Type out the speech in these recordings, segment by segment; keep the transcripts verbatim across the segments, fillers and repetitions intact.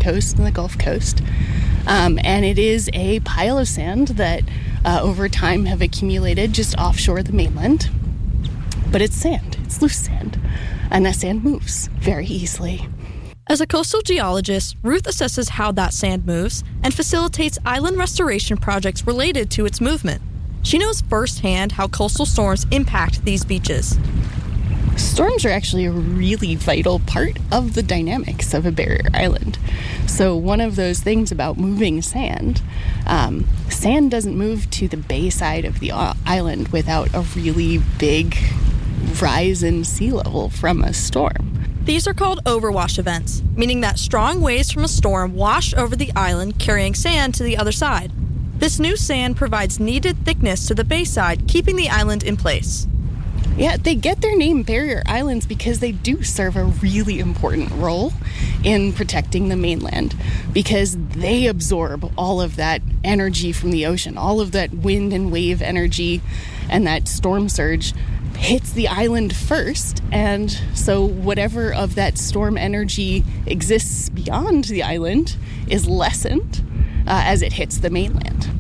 Coast and the Gulf Coast. Um, and it is a pile of sand that uh, over time have accumulated just offshore the mainland. But it's sand. It's loose sand. And that sand moves very easily. As a coastal geologist, Ruth assesses how that sand moves and facilitates island restoration projects related to its movement. She knows firsthand how coastal storms impact these beaches. Storms are actually a really vital part of the dynamics of a barrier island. So one of those things about moving sand, um, sand doesn't move to the bay side of the island without a really big rise in sea level from a storm. These are called overwash events, meaning that strong waves from a storm wash over the island, carrying sand to the other side. This new sand provides needed thickness to the bay side, keeping the island in place. Yeah, they get their name barrier islands because they do serve a really important role in protecting the mainland, because they absorb all of that energy from the ocean, all of that wind and wave energy, and that storm surge hits the island first, and so whatever of that storm energy exists beyond the island is lessened uh, as it hits the mainland.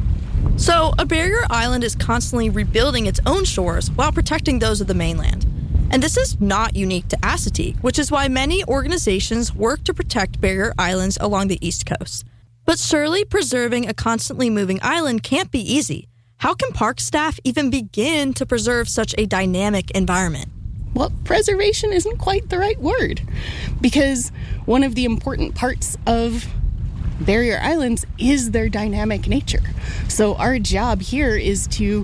So a barrier island is constantly rebuilding its own shores while protecting those of the mainland. And this is not unique to Assateague, which is why many organizations work to protect barrier islands along the East Coast. But surely preserving a constantly moving island can't be easy. How can park staff even begin to preserve such a dynamic environment? Well, preservation isn't quite the right word, because one of the important parts of barrier islands is their dynamic nature. So our job here is to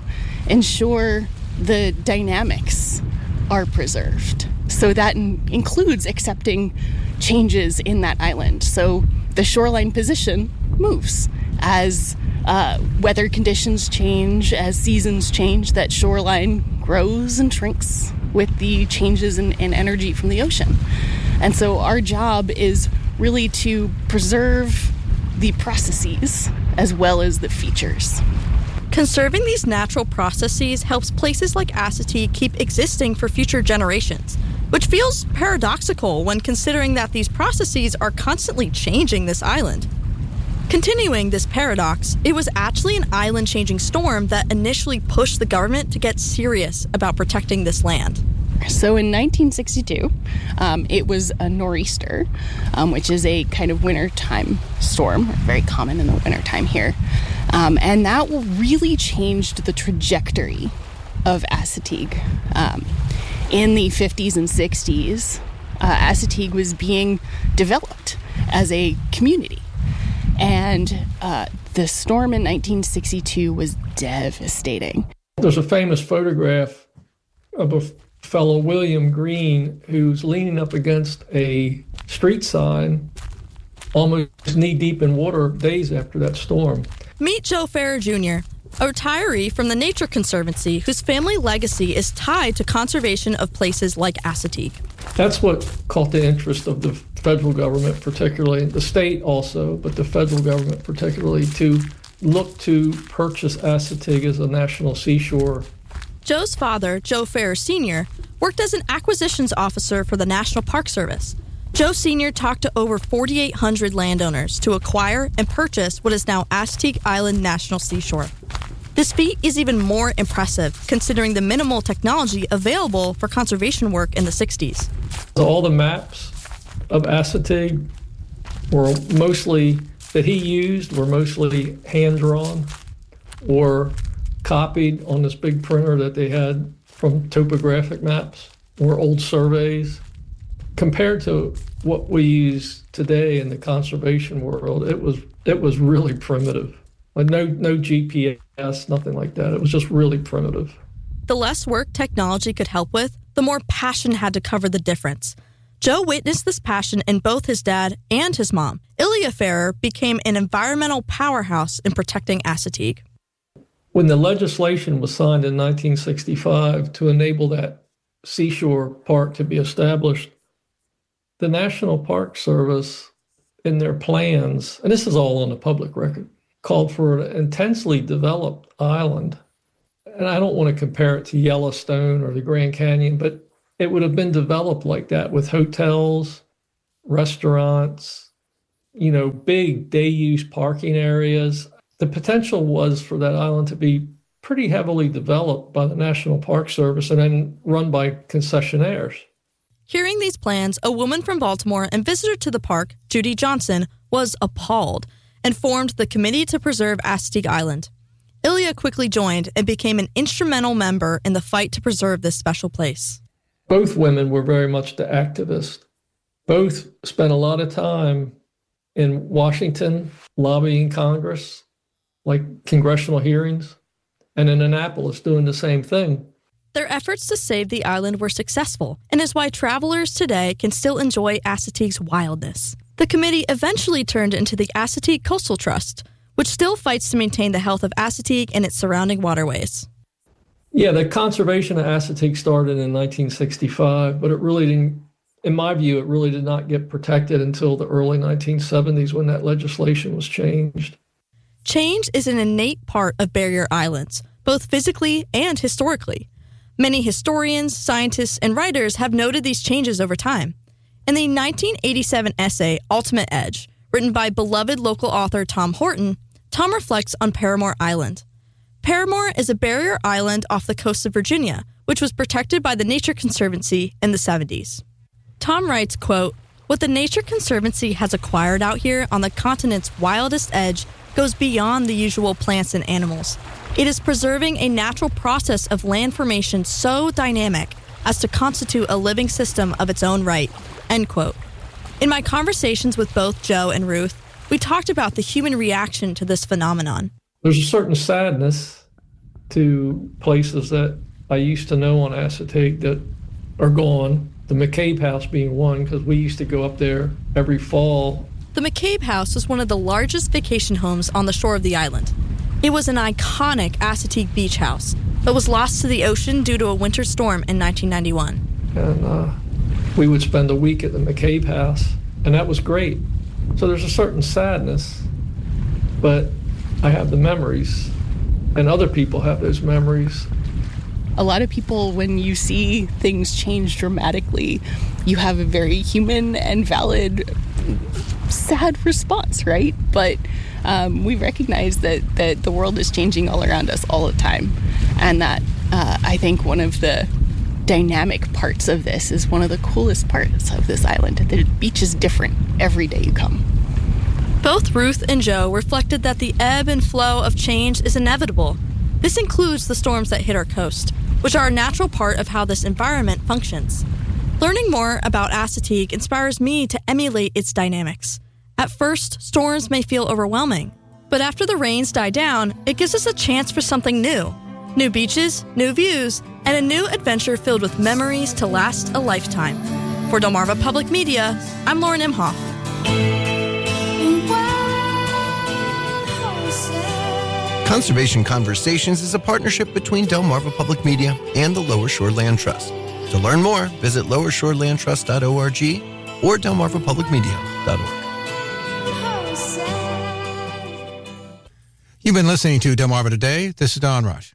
ensure the dynamics are preserved. So that in- includes accepting changes in that island. So the shoreline position moves as uh, weather conditions change, as seasons change, that shoreline grows and shrinks with the changes in, in energy from the ocean. And so our job is really to preserve the processes as well as the features. Conserving these natural processes helps places like Assateague keep existing for future generations, which feels paradoxical when considering that these processes are constantly changing this island. Continuing this paradox, it was actually an island-changing storm that initially pushed the government to get serious about protecting this land. So in nineteen sixty-two, um, it was a nor'easter, um, which is a kind of wintertime storm, very common in the wintertime here. Um, and that really changed the trajectory of Assateague. Um, in the fifties and sixties, uh, Assateague was being developed as a community. And uh, the storm in nineteen sixty-two was devastating. There's a famous photograph of a fellow, William Green, who's leaning up against a street sign, almost knee-deep in water days after that storm. Meet Joe Farrer Junior, a retiree from the Nature Conservancy whose family legacy is tied to conservation of places like Assateague. That's what caught the interest of the federal government, particularly the state also, but the federal government particularly, to look to purchase Assateague as a national seashore. Joe's father, Joe Farrer Senior, worked as an acquisitions officer for the National Park Service. Joe Senior talked to over forty-eight hundred landowners to acquire and purchase what is now Assateague Island National Seashore. This feat is even more impressive considering the minimal technology available for conservation work in the sixties. All the maps of Assateague were mostly, that he used, were mostly hand-drawn or copied on this big printer that they had from topographic maps or old surveys. Compared to what we use today in the conservation world, it was it was really primitive. Like no no G P S, nothing like that. It was just really primitive. The less work technology could help with, the more passion had to cover the difference. Joe witnessed this passion in both his dad and his mom. Ilya Farrer became an environmental powerhouse in protecting Assateague. When the legislation was signed in nineteen sixty-five to enable that seashore park to be established, the National Park Service, in their plans, and this is all on the public record, called for an intensely developed island. And I don't want to compare it to Yellowstone or the Grand Canyon, but it would have been developed like that with hotels, restaurants, you know, big day-use parking areas. The potential was for that island to be pretty heavily developed by the National Park Service and then run by concessionaires. Hearing these plans, a woman from Baltimore and visitor to the park, Judy Johnson, was appalled and formed the Committee to Preserve Assateague Island. Ilya quickly joined and became an instrumental member in the fight to preserve this special place. Both women were very much the activists. Both spent a lot of time in Washington lobbying Congress, like congressional hearings, and in Annapolis doing the same thing. Their efforts to save the island were successful, and is why travelers today can still enjoy Assateague's wildness. The committee eventually turned into the Assateague Coastal Trust, which still fights to maintain the health of Assateague and its surrounding waterways. Yeah, the conservation of Assateague started in nineteen sixty-five, but it really didn't, in my view, it really did not get protected until the early nineteen seventies when that legislation was changed. Change is an innate part of barrier islands, both physically and historically. Many historians, scientists, and writers have noted these changes over time. In the nineteen eighty-seven essay, Ultimate Edge, written by beloved local author Tom Horton, Tom reflects on Paramore Island. Paramore is a barrier island off the coast of Virginia, which was protected by the Nature Conservancy in the seventies. Tom writes, quote, "What the Nature Conservancy has acquired out here on the continent's wildest edge goes beyond the usual plants and animals. It is preserving a natural process of land formation so dynamic as to constitute a living system of its own right," end quote. In my conversations with both Joe and Ruth, we talked about the human reaction to this phenomenon. There's a certain sadness to places that I used to know on Assateague that are gone, the McCabe House being one, because we used to go up there every fall. The McCabe House was one of the largest vacation homes on the shore of the island. It was an iconic Assateague beach house, but was lost to the ocean due to a winter storm in nineteen ninety-one. And uh, we would spend a week at the McCabe House, and that was great. So there's a certain sadness, but I have the memories, and other people have those memories. A lot of people, when you see things change dramatically, you have a very human and valid, sad response, right? But um, we recognize that, that the world is changing all around us all the time. And that uh, I think one of the dynamic parts of this is one of the coolest parts of this island. The beach is different every day you come. Both Ruth and Joe reflected that the ebb and flow of change is inevitable. This includes the storms that hit our coast, which are a natural part of how this environment functions. Learning more about Assateague inspires me to emulate its dynamics. At first, storms may feel overwhelming, but after the rains die down, it gives us a chance for something new. New beaches, new views, and a new adventure filled with memories to last a lifetime. For Delmarva Public Media, I'm Lauren Imhoff. Conservation Conversations is a partnership between Delmarva Public Media and the Lower Shore Land Trust. To learn more, visit lower shore land trust dot org or delmarva public media dot org. You've been listening to Delmarva Today. This is Don Rush.